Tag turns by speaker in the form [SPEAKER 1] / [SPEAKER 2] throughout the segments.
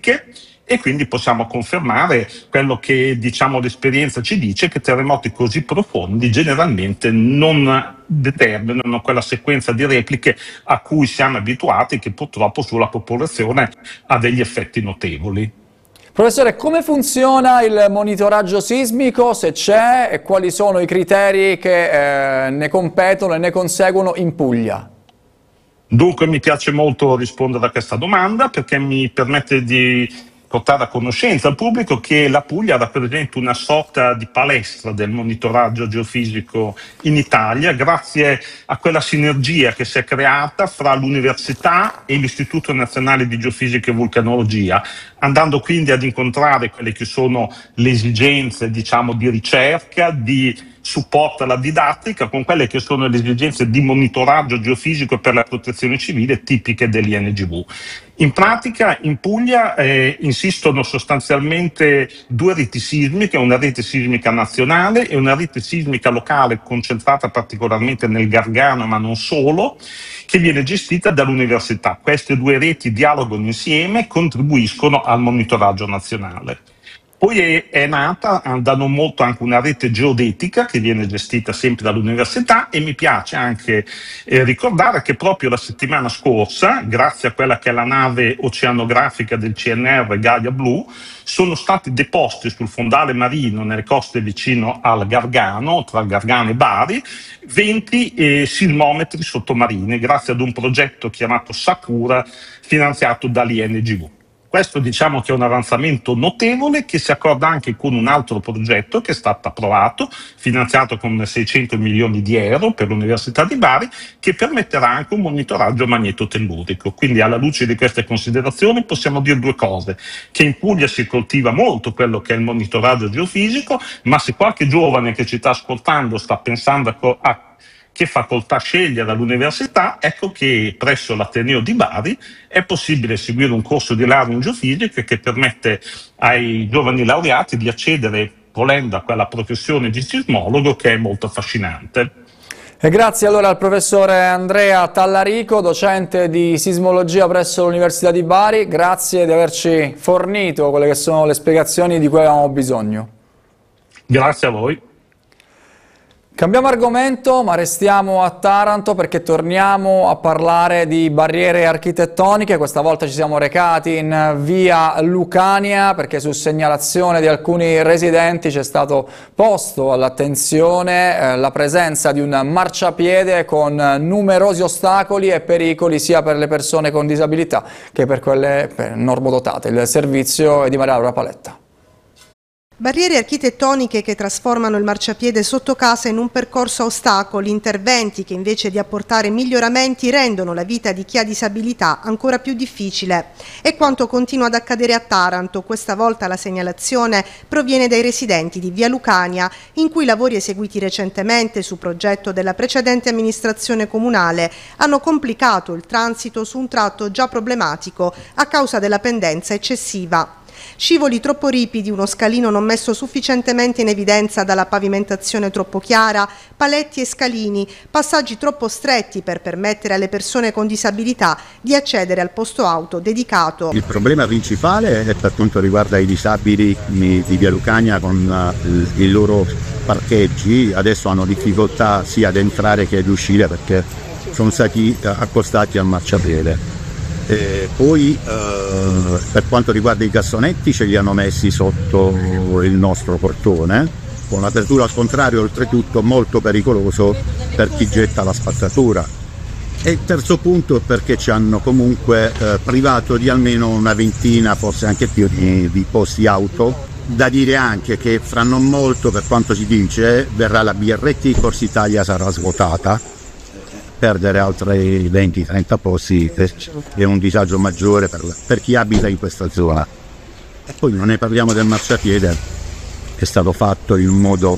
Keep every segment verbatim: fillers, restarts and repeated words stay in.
[SPEAKER 1] repliche, e quindi possiamo confermare quello che, diciamo, l'esperienza ci dice, che terremoti così profondi generalmente non determinano quella sequenza di repliche a cui siamo abituati, che purtroppo sulla popolazione ha degli effetti notevoli.
[SPEAKER 2] Professore, come funziona il monitoraggio sismico, se c'è, e quali sono i criteri che eh, ne competono e ne conseguono in Puglia?
[SPEAKER 1] Dunque, mi piace molto rispondere a questa domanda, perché mi permette di portare a conoscenza al pubblico che la Puglia rappresenta una sorta di palestra del monitoraggio geofisico in Italia, grazie a quella sinergia che si è creata fra l'Università e l'Istituto Nazionale di Geofisica e Vulcanologia, andando quindi ad incontrare quelle che sono le esigenze, diciamo, di ricerca, di supporto alla didattica, con quelle che sono le esigenze di monitoraggio geofisico per la protezione civile tipiche dell'I N G V. In pratica in Puglia eh, insistono sostanzialmente due reti sismiche, una rete sismica nazionale e una rete sismica locale concentrata particolarmente nel Gargano, ma non solo, che viene gestita dall'università. Queste due reti dialogano insieme e contribuiscono al monitoraggio nazionale. Poi è, è nata da non molto anche una rete geodetica che viene gestita sempre dall'università, e mi piace anche eh, ricordare che proprio la settimana scorsa, grazie a quella che è la nave oceanografica del C N R Gaia Blu, sono stati deposti sul fondale marino nelle coste vicino al Gargano, tra Gargano e Bari, venti eh, sismometri sottomarini, grazie ad un progetto chiamato Sakura finanziato dall'I N G V. Questo, diciamo, che è un avanzamento notevole, che si accorda anche con un altro progetto che è stato approvato, finanziato con seicento milioni di euro per l'Università di Bari, che permetterà anche un monitoraggio magnetotellurico. Quindi, alla luce di queste considerazioni, possiamo dire due cose: che in Puglia si coltiva molto quello che è il monitoraggio geofisico, ma se qualche giovane che ci sta ascoltando sta pensando a, a che facoltà scegliere all'università, ecco che presso l'Ateneo di Bari è possibile seguire un corso di laurea in geofisica che permette ai giovani laureati di accedere, volendo, a quella professione di sismologo, che è molto affascinante.
[SPEAKER 2] E grazie allora al professore Andrea Tallarico, docente di sismologia presso l'Università di Bari. Grazie di averci fornito quelle che sono le spiegazioni di cui avevamo bisogno.
[SPEAKER 1] Grazie a voi.
[SPEAKER 2] Cambiamo argomento, ma restiamo a Taranto, perché torniamo a parlare di barriere architettoniche. Questa volta ci siamo recati in via Lucania, perché su segnalazione di alcuni residenti c'è stato posto all'attenzione eh, la presenza di un marciapiede con numerosi ostacoli e pericoli sia per le persone con disabilità che per quelle per normodotate. Il servizio è di Maria Laura Paletta.
[SPEAKER 3] Barriere architettoniche che trasformano il marciapiede sotto casa in un percorso a ostacoli, interventi che invece di apportare miglioramenti rendono la vita di chi ha disabilità ancora più difficile. È quanto continua ad accadere a Taranto. Questa volta la segnalazione proviene dai residenti di via Lucania, in cui i lavori eseguiti recentemente su progetto della precedente amministrazione comunale hanno complicato il transito su un tratto già problematico a causa della pendenza eccessiva. Scivoli troppo ripidi, uno scalino non messo sufficientemente in evidenza dalla pavimentazione troppo chiara, paletti e scalini, passaggi troppo stretti per permettere alle persone con disabilità di accedere al posto auto dedicato.
[SPEAKER 4] Il problema principale è per quanto riguarda i disabili di via Lucania con i loro parcheggi. Adesso hanno difficoltà sia ad entrare che ad uscire perché sono stati accostati al marciapiede. E poi eh, per quanto riguarda i cassonetti ce li hanno messi sotto il nostro portone, con l'apertura al contrario, oltretutto molto pericoloso per chi getta la spazzatura. E il terzo punto è perché ci hanno comunque eh, privato di almeno una ventina, forse anche più, di, di posti auto. Da dire anche che fra non molto, per quanto si dice, verrà la B R T, Corsa Italia sarà svuotata. Perdere altri venti trenta posti è un disagio maggiore per, per chi abita in questa zona. E poi non ne parliamo del marciapiede, che è stato fatto in un modo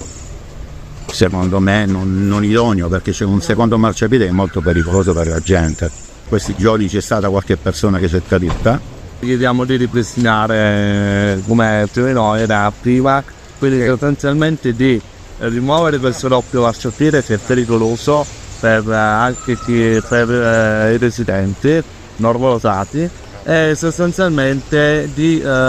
[SPEAKER 4] secondo me non, non idoneo, perché c'è un secondo marciapiede che è molto pericoloso per la gente. Questi giorni c'è stata qualche persona che si è caduta.
[SPEAKER 5] Chiediamo di ripristinare come più o meno era prima, quindi sostanzialmente di rimuovere questo doppio marciapiede che è pericoloso per anche chi, per eh, i residenti normodotati, è sostanzialmente di eh,